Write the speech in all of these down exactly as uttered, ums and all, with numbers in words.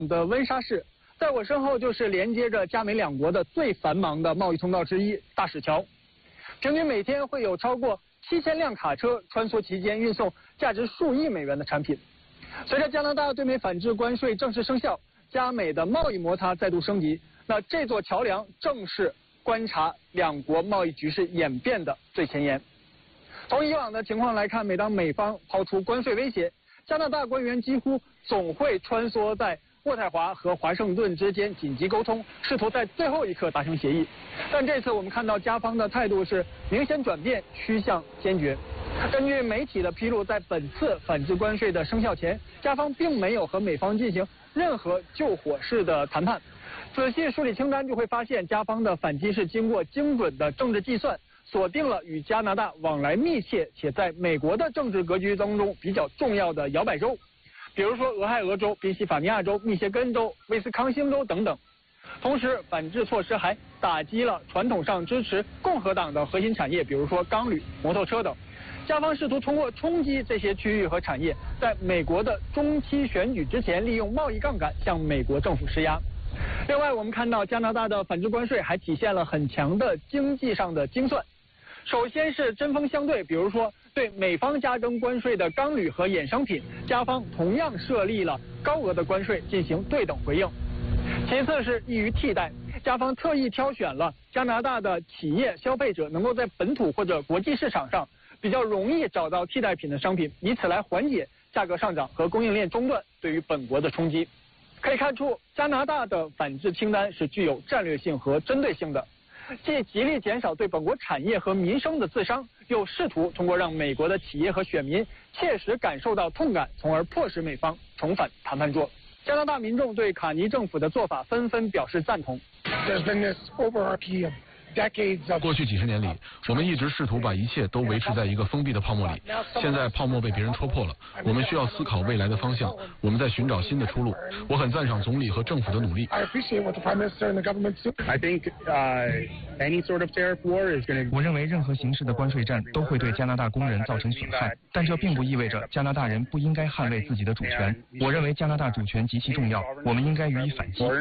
的温莎市，在我身后就是连接着加美两国的最繁忙的贸易通道之一——大使桥。平均每天会有超过七千辆卡车穿梭其间，运送价值数亿美元的产品。随着加拿大对美反制关税正式生效，加美的贸易摩擦再度升级。那这座桥梁正是观察两国贸易局势演变的最前沿。从以往的情况来看，每当美方抛出关税威胁，加拿大官员几乎总会穿梭在渥太华和华盛顿之间紧急沟通，试图在最后一刻达成协议。但这次我们看到加方的态度是明显转变，趋向坚决。根据媒体的披露，在本次反制关税的生效前，加方并没有和美方进行任何救火式的谈判。仔细梳理清单，就会发现加方的反击是经过精准的政治计算，锁定了与加拿大往来密切且在美国的政治格局当中比较重要的摇摆州，比如说俄亥俄州、宾夕法尼亚州、密歇根州、威斯康星州等等。同时，反制措施还打击了传统上支持共和党的核心产业，比如说钢铝、摩托车等。加方试图通过冲击这些区域和产业，在美国的中期选举之前，利用贸易杠杆向美国政府施压。另外，我们看到加拿大的反制关税还体现了很强的经济上的精算。首先是针锋相对，比如说对美方加征关税的钢铝和衍生品，加方同样设立了高额的关税进行对等回应。其次是易于替代，加方特意挑选了加拿大的企业消费者能够在本土或者国际市场上比较容易找到替代品的商品，以此来缓解价格上涨和供应链中断对于本国的冲击。可以看出，加拿大的反制清单是具有战略性和针对性的，既极力减少对本国产业和民生的自伤，又试图通过让美国的企业和选民切实感受到痛感，从而迫使美方重返谈判桌。加拿大民众对卡尼政府的做法纷纷表示赞同。 过去几十年里，我们一直试图把一切都维持在一个封闭的泡沫里。现在泡沫被别人戳破了，我们需要思考未来的方向。我们在寻找新的出路。我很赞赏总理和政府的努力。 我认为任何形式的关税战都会对加拿大工人造成损害，但这并不意味着加拿大人不应该捍卫自己的主权。我认为加拿大主权极其重要，我们应该予以反击。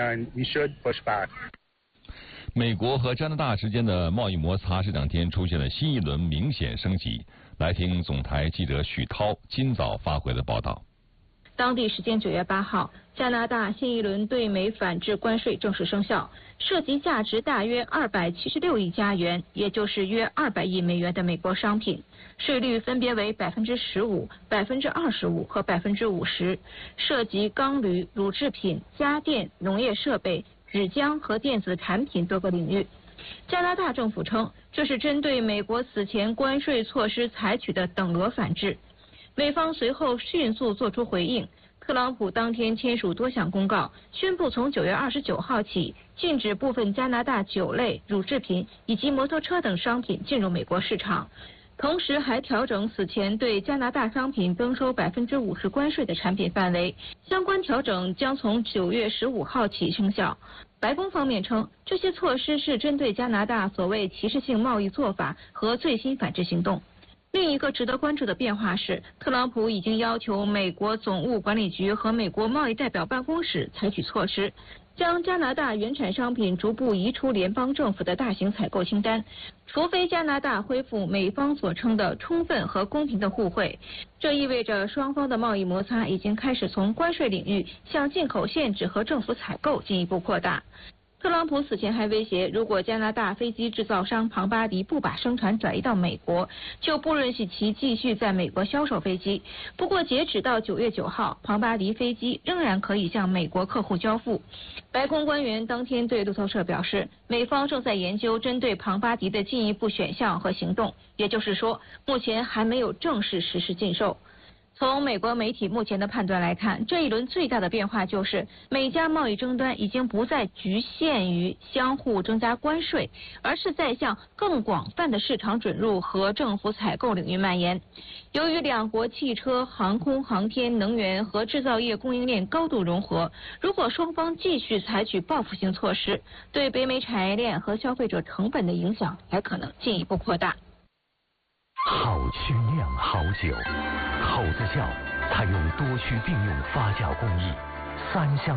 美国和加拿大之间的贸易摩擦这两天出现了新一轮明显升级。来听总台记者许涛今早发回的报道。 当地时间九月八号，加拿大新一轮对美反制关税正式生效，涉及价值大约二百七十六亿加元，也就是约二百亿美元的美国商品，税率分别为百分之十五、百分之二十五和百分之五十，涉及钢铝、乳制品、家电、农业设备、纸浆和电子产品多个领域。加拿大政府称，这是针对美国此前关税措施采取的等额反制。美方随后迅速作出回应，特朗普当天签署多项公告，宣布从九月二十九号起，禁止部分加拿大酒类、乳制品以及摩托车等商品进入美国市场。同时还调整此前对加拿大商品征收百分之五十关税的产品范围，相关调整将从九月十五号起生效。白宫方面称，这些措施是针对加拿大所谓歧视性贸易做法和最新反制行动。另一个值得关注的变化是，特朗普已经要求美国总务管理局和美国贸易代表办公室采取措施，将加拿大原产商品逐步移出联邦政府的大型采购清单，除非加拿大恢复美方所称的充分和公平的互惠。这意味着双方的贸易摩擦已经开始从关税领域向进口限制和政府采购进一步扩大。特朗普此前还威胁，如果加拿大飞机制造商庞巴迪不把生产转移到美国，就不允许其继续在美国销售飞机。不过截止到九月九号，庞巴迪飞机仍然可以向美国客户交付。白宫官员当天对路透社表示，美方正在研究针对庞巴迪的进一步选项和行动，也就是说，目前还没有正式实施禁售。从美国媒体目前的判断来看，这一轮最大的变化就是美加贸易争端已经不再局限于相互增加关税，而是在向更广泛的市场准入和政府采购领域蔓延。由于两国汽车、航空航天、能源和制造业供应链高度融合，如果双方继续采取报复性措施，对北美产业链和消费者成本的影响还可能进一步扩大。 好曲酿好酒，口子窖采用多区并用发酵工艺， 三项。